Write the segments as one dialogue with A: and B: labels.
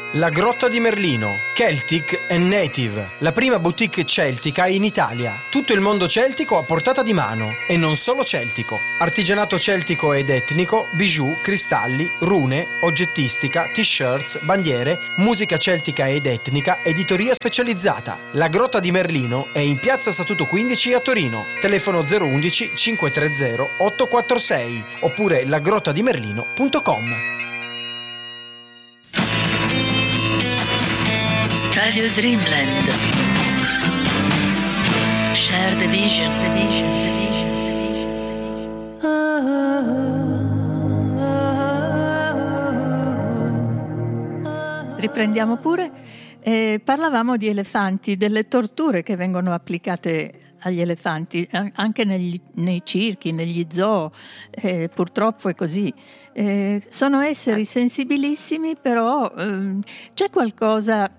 A: La Grotta di Merlino, Celtic and Native, la prima boutique celtica in Italia. Tutto il mondo celtico a portata di mano, e non solo celtico. Artigianato celtico ed etnico, bijou, cristalli, rune, oggettistica, t-shirts, bandiere, musica celtica ed etnica, editoria specializzata. La Grotta di Merlino è in piazza Statuto 15 a Torino. Telefono 011 530 846 oppure lagrottadimerlino.com.
B: Radio Dreamland. Share the vision.
C: Riprendiamo pure. Parlavamo di elefanti, delle torture che vengono applicate agli elefanti, anche nei circhi, negli zoo, purtroppo è così. Sono esseri sensibilissimi, però c'è qualcosa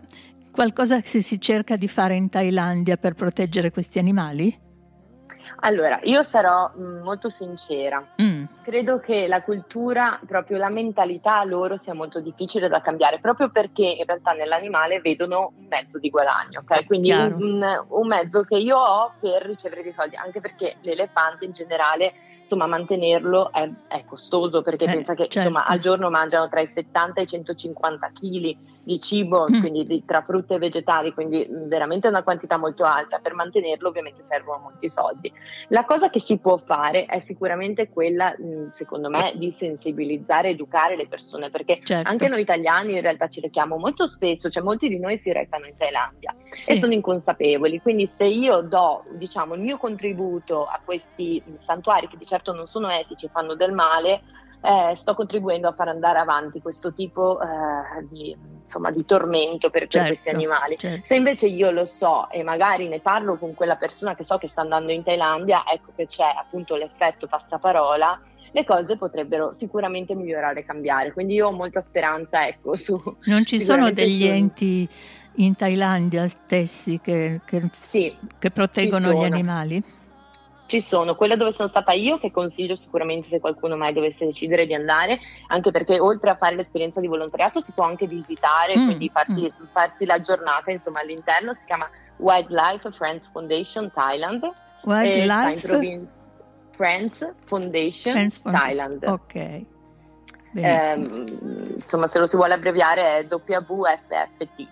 C: che si cerca di fare in Thailandia per proteggere questi animali?
D: Allora, io sarò molto sincera. Credo che la cultura, proprio la mentalità loro sia molto difficile da cambiare, proprio perché in realtà nell'animale vedono un mezzo di guadagno, ok? Quindi un mezzo che io ho per ricevere dei soldi, anche perché l'elefante in generale, insomma, mantenerlo è costoso, perché pensa che
C: certo.
D: Insomma, al giorno mangiano tra i 70 e i 150 kg di cibo, quindi tra frutte e vegetali, quindi veramente una quantità molto alta. Per mantenerlo ovviamente servono molti soldi. La cosa che si può fare è sicuramente quella, secondo me, di sensibilizzare, educare le persone, perché anche noi italiani in realtà ci rechiamo molto spesso, cioè molti di noi si recano in Thailandia e sono inconsapevoli, quindi se io do, diciamo, il mio contributo a questi santuari, che di certo non sono etici e fanno del male, sto contribuendo a far andare avanti questo tipo di tormento per questi animali. Se invece io lo so e magari ne parlo con quella persona che so che sta andando in Thailandia, ecco che c'è appunto l'effetto passaparola, le cose potrebbero sicuramente migliorare e cambiare. Quindi io ho molta speranza, ecco, su...
C: Non ci sono degli enti in Thailandia stessi che proteggono gli animali?
D: Ci sono, quella dove sono stata io, che consiglio sicuramente se qualcuno mai dovesse decidere di andare, anche perché oltre a fare l'esperienza di volontariato si può anche visitare, quindi farsi la giornata, insomma, all'interno. Si chiama Wildlife Friends Foundation Thailand.
C: Wildlife
D: Friends Foundation Thailand.
C: Ok, benissimo.
D: Insomma, se lo si vuole abbreviare è WFFT.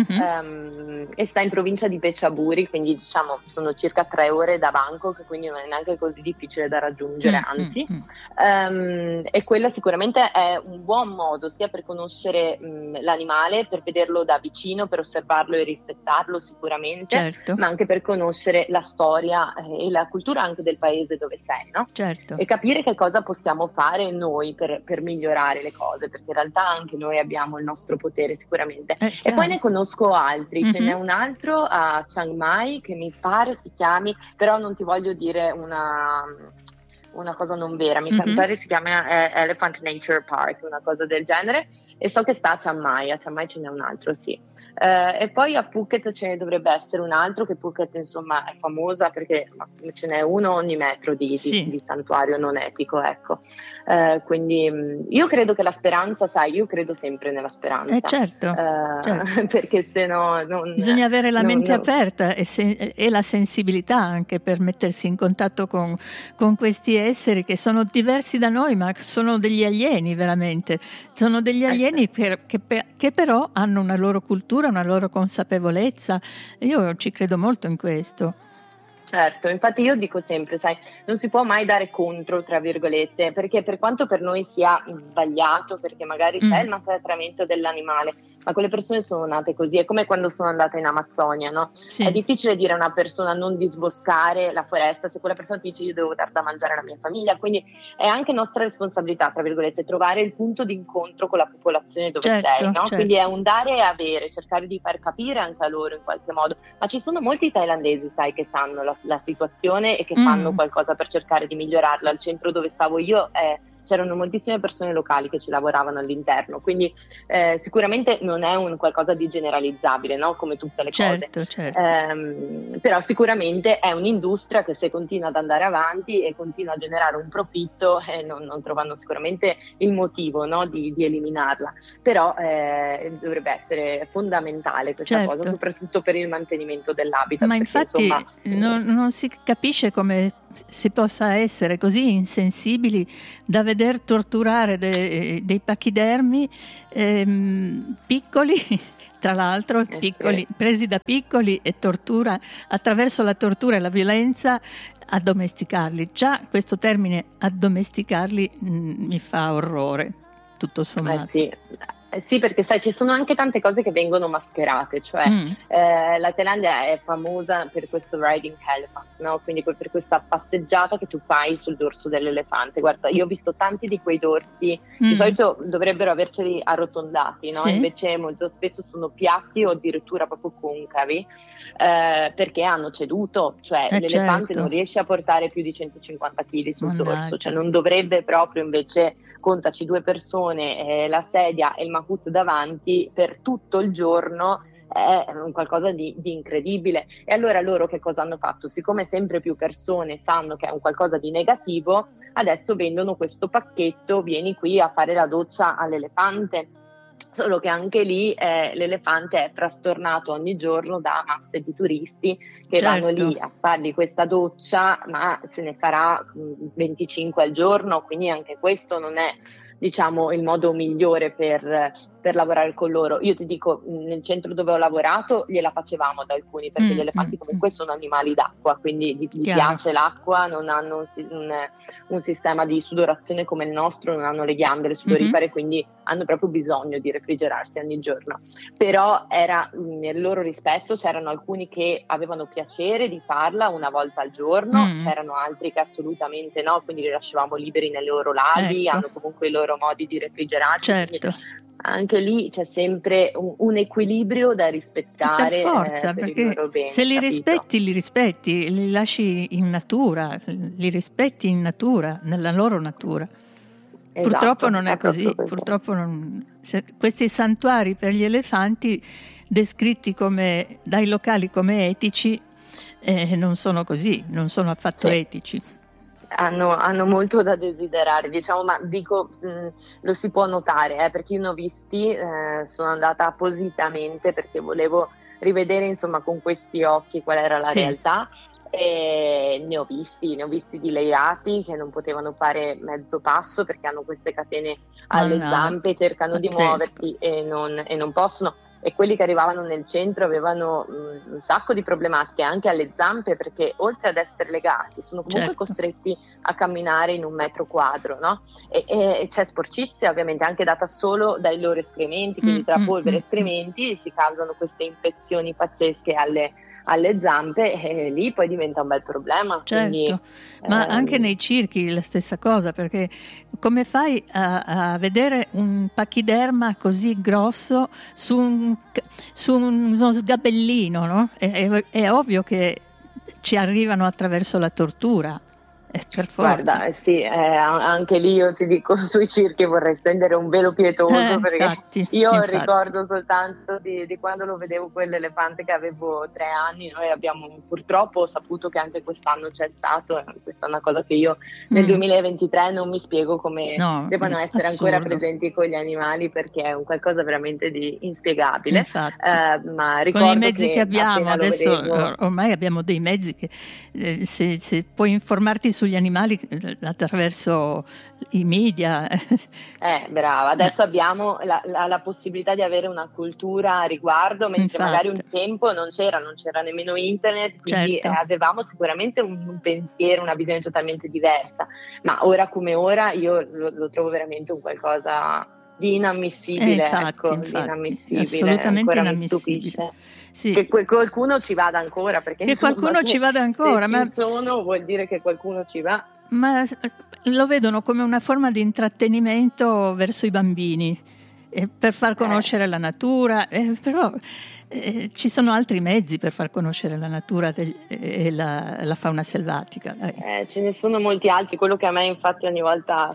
D: E sta in provincia di Phetchaburi, quindi diciamo sono circa 3 ore da Bangkok, quindi non è neanche così difficile da raggiungere, anzi. E quella sicuramente è un buon modo sia per conoscere l'animale, per vederlo da vicino, per osservarlo e rispettarlo sicuramente, ma anche per conoscere la storia e la cultura anche del paese dove sei, no? E capire che cosa possiamo fare noi per migliorare le cose, perché in realtà anche noi abbiamo il nostro potere sicuramente. E poi ne conosco altri, ce n'è un altro a Chiang Mai che mi pare si chiami, però non ti voglio dire una cosa non vera, mi pare si chiama Elephant Nature Park, una cosa del genere, e so che sta a Chiang Mai ce n'è un altro, sì. E poi a Phuket ce ne dovrebbe essere un altro, che Phuket insomma è famosa perché ce n'è uno ogni metro di santuario non etico, ecco. Quindi io credo che la speranza, sai, io credo sempre nella speranza. Certo. Perché se no
C: bisogna avere la mente aperta e la sensibilità anche per mettersi in contatto con questi esseri che sono diversi da noi, ma sono degli alieni veramente. Sono degli alieni che però hanno una loro cultura, una loro consapevolezza. Io ci credo molto in questo.
D: Certo, infatti io dico sempre, sai, non si può mai dare contro, tra virgolette, perché per quanto per noi sia sbagliato, perché magari c'è il maltrattamento dell'animale, ma quelle persone sono nate così, è come quando sono andata in Amazzonia, no? È difficile dire a una persona non disboscare la foresta se quella persona ti dice io devo dar da mangiare alla mia famiglia, quindi è anche nostra responsabilità, tra virgolette, trovare il punto di incontro con la popolazione dove sei, no? Quindi è un dare e avere, cercare di far capire anche a loro in qualche modo, ma ci sono molti thailandesi, sai, che sanno la situazione e che fanno qualcosa per cercare di migliorarla. Al centro dove stavo io c'erano moltissime persone locali che ci lavoravano all'interno, quindi sicuramente non è un qualcosa di generalizzabile, no? Come tutte le cose.
C: Certo.
D: Però sicuramente è un'industria che se continua ad andare avanti e continua a generare un profitto, non trovano sicuramente il motivo, no, di eliminarla, però dovrebbe essere fondamentale questa cosa, soprattutto per il mantenimento dell'habitat.
C: Ma
D: perché,
C: infatti
D: insomma,
C: non si capisce come si possa essere così insensibili da veder torturare dei pachidermi piccoli, tra l'altro piccoli, presi da piccoli, e attraverso la tortura e la violenza addomesticarli. Già questo termine addomesticarli mi fa orrore, tutto sommato.
D: Sì, perché sai, ci sono anche tante cose che vengono mascherate, cioè la Thailandia è famosa per questo riding elephant, no? Quindi per questa passeggiata che tu fai sul dorso dell'elefante. Guarda, io ho visto tanti di quei dorsi, di solito dovrebbero averceli arrotondati, no?
C: Sì.
D: Invece molto spesso sono piatti o addirittura proprio concavi, perché hanno ceduto, cioè l'elefante non riesce a portare più di 150 kg sul dorso, cioè non dovrebbe proprio, invece contaci 2 persone, la sedia e il macut davanti per tutto il giorno, è un qualcosa di incredibile. E allora loro che cosa hanno fatto? Siccome sempre più persone sanno che è un qualcosa di negativo, adesso vendono questo pacchetto, vieni qui a fare la doccia all'elefante. Solo che anche lì l'elefante è frastornato ogni giorno da masse di turisti che vanno lì a fargli questa doccia, ma se ne farà 25 al giorno, quindi anche questo non è, diciamo, il modo migliore per lavorare con loro. Io ti dico, nel centro dove ho lavorato gliela facevamo ad alcuni, perché gli elefanti comunque sono animali d'acqua, quindi gli piace l'acqua, non hanno un sistema di sudorazione come il nostro, non hanno le ghiandole sudorifere, quindi hanno proprio bisogno di refrigerarsi ogni giorno. Però era nel loro rispetto, c'erano alcuni che avevano piacere di farla una volta al giorno, c'erano altri che assolutamente no, quindi li lasciavamo liberi nelle loro lavi, hanno comunque i loro modi di refrigerarsi. Anche lì c'è sempre un equilibrio da rispettare,
C: per forza,
D: per
C: perché
D: il loro bene,
C: se li
D: capito?
C: rispetti, li lasci in natura, li rispetti in natura, nella loro natura.
D: Esatto,
C: purtroppo non è così, questi santuari per gli elefanti descritti dai locali come etici non sono così, non sono affatto etici.
D: Hanno molto da desiderare, diciamo, ma dico, lo si può notare, perché io ne ho visti, sono andata appositamente perché volevo rivedere, insomma, con questi occhi qual era la realtà, e ne ho visti di leiati che non potevano fare mezzo passo perché hanno queste catene alle zampe, cercano di muoversi e non possono. E quelli che arrivavano nel centro avevano un sacco di problematiche anche alle zampe, perché oltre ad essere legati sono comunque costretti a camminare in 1 metro quadro, no? E c'è sporcizia ovviamente anche data solo dai loro escrementi, quindi tra polvere e escrementi si causano queste infezioni pazzesche alle zampe, e lì poi diventa un bel problema. Quindi,
C: ma anche nei circhi la stessa cosa, perché come fai a vedere un pachiderma così grosso su uno sgabellino, no? È ovvio che ci arrivano attraverso la tortura. Per forza.
D: Guarda, sì, anche lì io ti dico, sui circhi vorrei stendere un velo pietoso, perché io ricordo soltanto di quando lo vedevo quell'elefante che avevo 3 anni. Noi abbiamo purtroppo saputo che anche quest'anno c'è stato, questa è una cosa che io nel 2023 non mi spiego come devono essere ancora presenti con gli animali, perché è un qualcosa veramente di inspiegabile. Ma ricordo
C: con i mezzi che abbiamo adesso, ormai abbiamo dei mezzi che se puoi informarti sugli animali attraverso i media.
D: Brava, adesso abbiamo la possibilità di avere una cultura a riguardo, mentre magari un tempo non c'era nemmeno internet, quindi avevamo sicuramente un pensiero, una visione totalmente diversa, ma ora come ora io lo trovo veramente un qualcosa di inammissibile, di inammissibile,
C: assolutamente
D: ancora
C: inammissibile.
D: Mi stupisce. Che qualcuno ci vada ancora, perché
C: che qualcuno ci vada ancora,
D: ma vuol dire che qualcuno ci va.
C: Ma lo vedono come una forma di intrattenimento verso i bambini, per far conoscere la natura, però ci sono altri mezzi per far conoscere la natura e la fauna selvatica.
D: Ce ne sono molti altri. Quello che a me infatti ogni volta,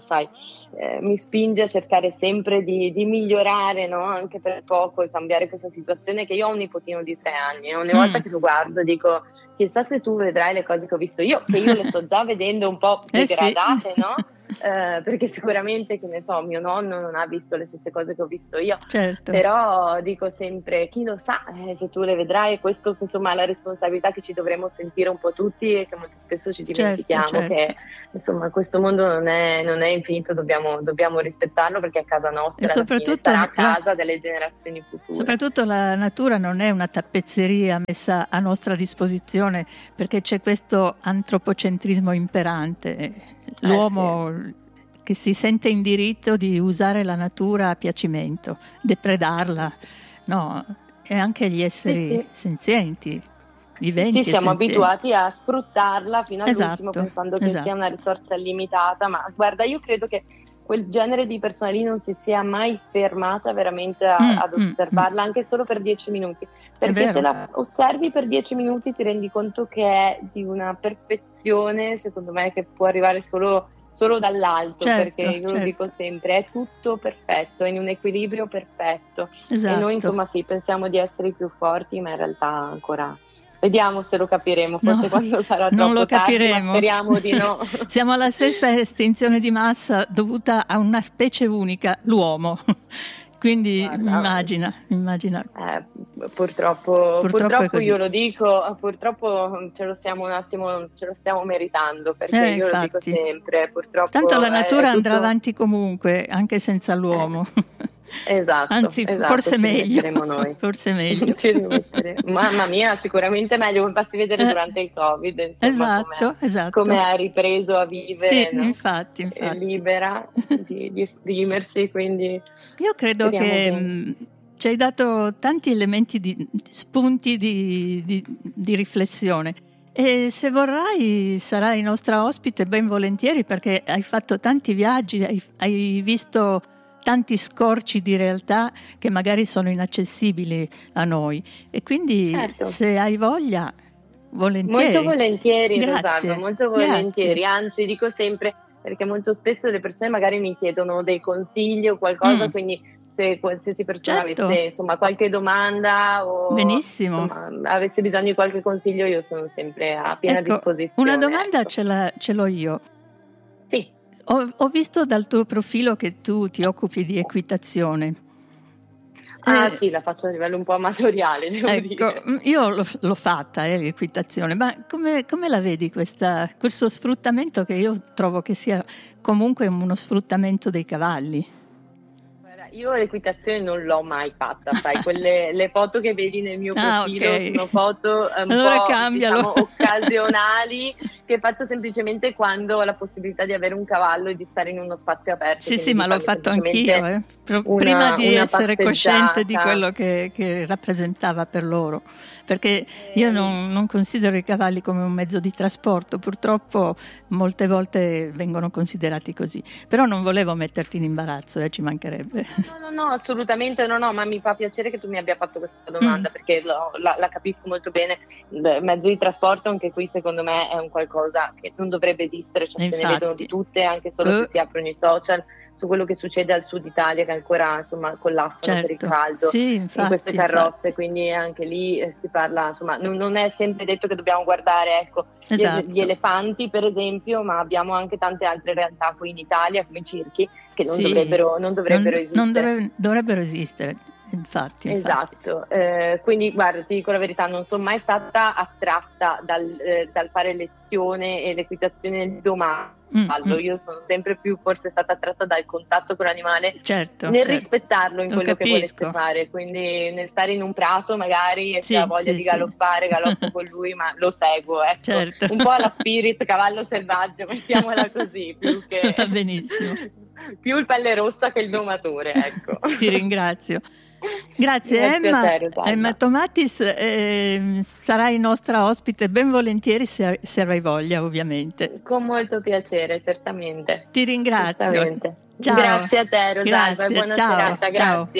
D: mi spinge a cercare sempre di migliorare, no? Anche per poco, e cambiare questa situazione, che io ho un nipotino di 3 anni e ogni volta che lo guardo dico: chissà se tu vedrai le cose che ho visto io, che io le sto già vedendo un po' degradate, no? Perché sicuramente, che ne so, mio nonno non ha visto le stesse cose che ho visto io,
C: certo.
D: Però dico sempre, chi lo sa, se tu le vedrai. Questo insomma è la responsabilità che ci dovremmo sentire un po' tutti, e che molto spesso ci dimentichiamo, certo. Che insomma questo mondo non è infinito, dobbiamo rispettarlo, perché è casa nostra, e soprattutto sarà casa delle generazioni future.
C: Soprattutto la natura non è una tappezzeria messa a nostra disposizione, perché c'è questo antropocentrismo imperante. L'uomo che si sente in diritto di usare la natura a piacimento, depredarla, no? E anche gli esseri senzienti, viventi.
D: Sì, siamo abituati a sfruttarla fino all'ultimo,
C: esatto,
D: pensando che sia una risorsa illimitata, ma guarda, io credo che quel genere di persona lì non si sia mai fermata veramente ad osservarla, anche solo per 10 minuti. Perché se la osservi per 10 minuti ti rendi conto che è di una perfezione, secondo me, che può arrivare solo dall'alto, perché io lo dico sempre, è tutto perfetto, è in un equilibrio perfetto.
C: Esatto.
D: E noi insomma pensiamo di essere i più forti, ma in realtà ancora... Vediamo se lo capiremo, forse quando sarà troppo
C: non lo capiremo.
D: Tardi, ma speriamo di no.
C: Siamo alla 6ª estinzione di massa dovuta a una specie unica, l'uomo. Quindi immagina.
D: Purtroppo io lo dico, purtroppo ce lo stiamo meritando, perché io lo dico sempre, purtroppo.
C: Tanto la natura andrà avanti comunque, anche senza l'uomo.
D: Esatto.
C: Anzi, forse meglio.
D: Noi.
C: Forse meglio.
D: Mamma mia, sicuramente meglio, come basti vedere durante il Covid, insomma,
C: esatto.
D: come ha ripreso a vivere,
C: sì,
D: no?
C: infatti.
D: Libera di esprimersi, quindi
C: io credo che ci hai dato tanti elementi spunti di riflessione, e se vorrai sarai nostra ospite ben volentieri, perché hai fatto tanti viaggi, hai visto tanti scorci di realtà che magari sono inaccessibili a noi, e quindi se hai voglia, volentieri.
D: Molto volentieri,
C: Grazie.
D: Rosalba, molto volentieri.
C: Grazie.
D: Anzi, dico sempre, perché molto spesso le persone magari mi chiedono dei consigli o qualcosa, quindi se qualsiasi persona avesse insomma qualche domanda o
C: benissimo,
D: avesse bisogno di qualche consiglio, io sono sempre a piena disposizione.
C: Una domanda ce l'ho io.
D: Sì.
C: Ho visto dal tuo profilo che tu ti occupi di equitazione.
D: Sì, la faccio a livello un po' amatoriale, devo dire.
C: Io l'ho fatta, l'equitazione, ma come la vedi questo sfruttamento, che io trovo che sia comunque uno sfruttamento dei cavalli?
D: Io l'equitazione non l'ho mai fatta, sai, le foto che vedi nel mio profilo sono foto diciamo, occasionali, che faccio semplicemente quando ho la possibilità di avere un cavallo e di stare in uno spazio aperto.
C: Sì, ma l'ho fatto anch'io, prima di essere cosciente di quello che rappresentava per loro, perché io non considero i cavalli come un mezzo di trasporto, purtroppo molte volte vengono considerati così, però non volevo metterti in imbarazzo, ci mancherebbe.
D: No, assolutamente no, ma mi fa piacere che tu mi abbia fatto questa domanda, perché la capisco molto bene. Mezzo di trasporto, anche qui secondo me è un qualcosa che non dovrebbe esistere, cioè se ne vedono di tutte, anche solo se si aprono i social, su quello che succede al sud Italia, che ancora insomma collassano per il caldo, in queste carrozze, quindi anche lì si parla, insomma non è sempre detto che dobbiamo guardare gli elefanti per esempio, ma abbiamo anche tante altre realtà qui in Italia, come i circhi, che non dovrebbero esistere.
C: Dovrebbero esistere, infatti.
D: Esatto, quindi guarda, ti dico la verità, non sono mai stata attratta dal fare lezione e l'equitazione del domani. Io sono sempre più forse stata attratta dal contatto con l'animale, nel rispettarlo in quello che volesse fare, quindi nel stare in un prato magari e se ha voglia di galoppare, galoppo con lui, ma lo seguo, un po' alla Spirit, cavallo selvaggio, mettiamola così, più che
C: benissimo.
D: Più il pelle rossa che il domatore, ecco.
C: Ti ringrazio. Grazie Emma Tomatis, sarai nostra ospite ben volentieri se avrai voglia, ovviamente.
D: Con molto piacere, certamente.
C: Ti ringrazio.
D: Ciao. Grazie a te Rosalba, buona serata, grazie.